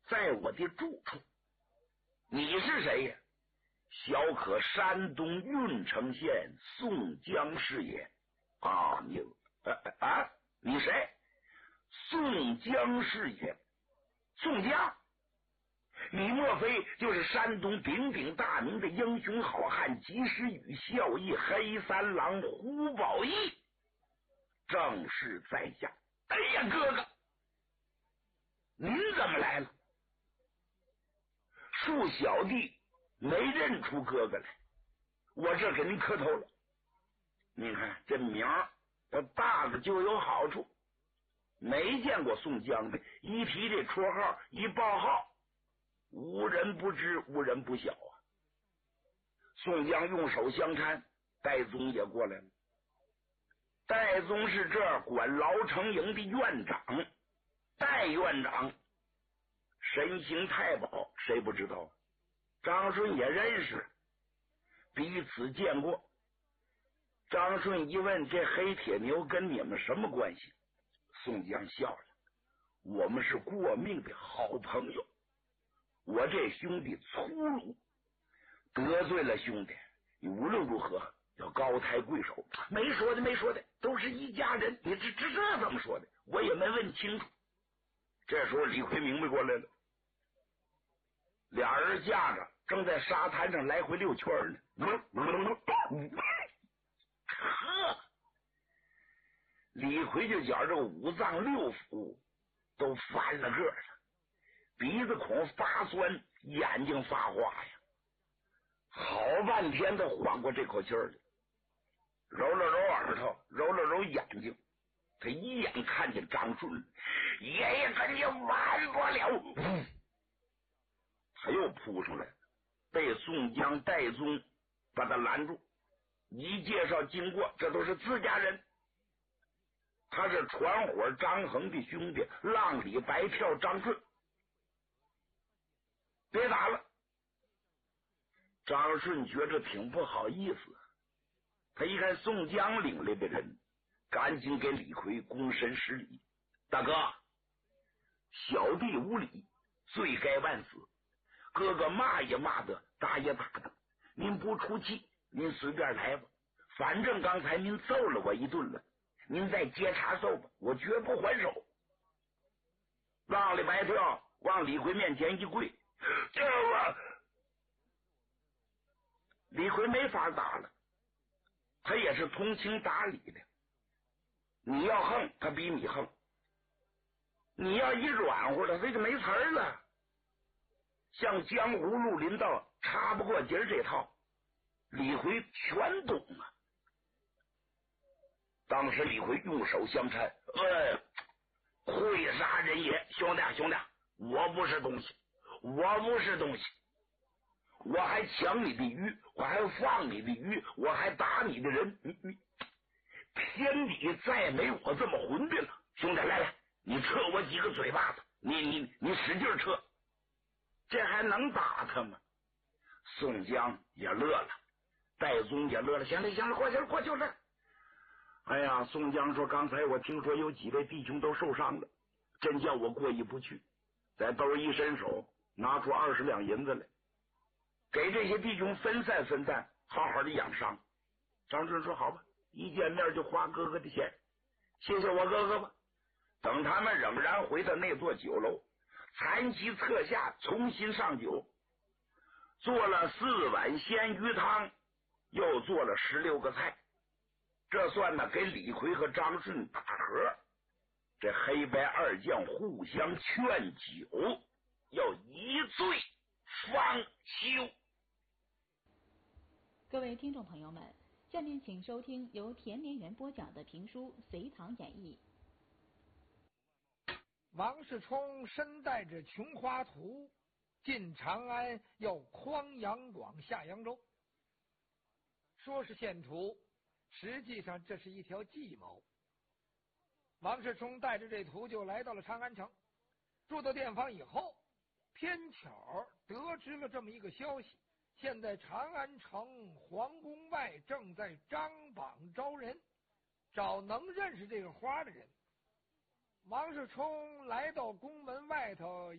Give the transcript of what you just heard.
在我的住处。你是谁呀？小可山东郓城县宋江是也。啊，你谁？宋江是也。宋江，你莫非就是山东鼎鼎大名的英雄好汉及时雨孝义黑三郎胡宝义？正是在下。哎呀，哥哥，您怎么来了？恕小弟没认出哥哥来，我这给您磕头了。你看这名儿，这大了就有好处。没见过宋江的，一提这绰号，一报号，无人不知，无人不晓啊。宋江用手相搀，戴宗也过来了。戴宗是这儿管牢城营的院长，戴院长神行太保，谁不知道？张顺也认识，彼此见过。张顺一问，这黑铁牛跟你们什么关系？宋江笑了，我们是过命的好朋友。我这兄弟粗鲁，得罪了兄弟，你无论如何要高抬贵手。没说的，都是一家人。你这怎么说的？我也没问清楚。这时候李逵明白过来了，俩人架着正在沙滩上来回溜圈呢。呵，李逵就觉这个五脏六腑都翻了个了，鼻子孔发酸，眼睛发花呀，好半天都缓过这口气儿来，揉了揉耳朵，揉了揉眼睛，他一眼看见张顺，爷爷跟你完不了，他又扑上来，被宋江、戴宗把他拦住。一介绍经过，这都是自家人。他是传火张衡的兄弟，浪里白票张顺。别打了。张顺觉着挺不好意思，他一看宋江领来的人，赶紧给李逵躬身施礼。大哥，小弟无礼，罪该万死。哥哥骂也骂的，打也打的，您不出气，您随便来吧，反正刚才您揍了我一顿了，您再接茬揍吧，我绝不还手。浪里白跳往李逵面前一跪，这我李逵没法打了，他也是通情达理的。你要横，他比你横；你要一软和了，他就没词儿了。像江湖绿林道插不过节这套，李逵全懂啊。当时李逵用手相搀，会杀人也，兄弟，我不是东西，我还抢你的鱼，我还放你的鱼，我还打你的人，天底再没我这么混的了。兄弟，来，你撤我几个嘴巴子，你使劲撤，这还能打他吗？宋江也乐了，戴宗也乐了，行了，过去了。哎呀，宋江说，刚才我听说有几位弟兄都受伤了，真叫我过意不去，在兜一伸手拿出20两银子来，给这些弟兄分散，好好的养伤。张顺说好吧，一见面就花哥哥的钱，谢谢我哥哥吧。等他们仍然回到那座酒楼，残席侧下重新上酒，做了4碗鲜鱼汤，又做了16个菜，这算呢给李逵和张顺打和。这黑白二将互相劝酒，要一醉方休。 各位听众朋友们，下面请收听由田连元播讲的评书《隋唐演义》。 王世充身带着琼花图，进长安，要匡阳广下扬州。说是献图，实际上这是一条计谋。王世充带着这图就来到了长安城，住到店房以后，偏巧得知了这么一个消息，现在长安城皇宫外正在张榜招人，找能认识这个花的人。王世充来到宫门外头